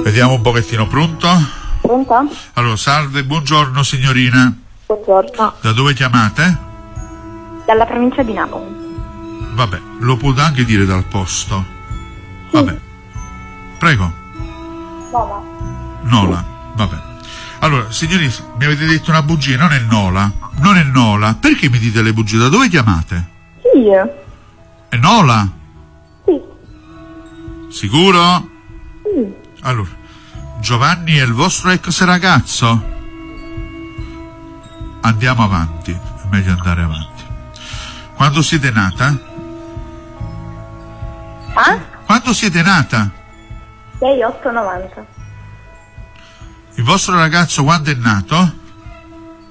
Vediamo un pochettino, pronto? Pronto? Allora, salve, buongiorno signorina. Buongiorno. Da dove chiamate? Dalla provincia di Napoli. Vabbè, lo può anche dire dal posto. Vabbè. Prego. Nola, vabbè. Allora, signorina, mi avete detto una bugia, non è Nola. Non è Nola. Perché mi dite le bugie? Da dove chiamate? Sì. È Nola? Sì. Sicuro? Sì. Allora, Giovanni è il vostro ex ragazzo? Andiamo avanti, è meglio andare avanti. Quando siete nata? Quando siete nata? 6, 8, 90. Il vostro ragazzo quando è nato?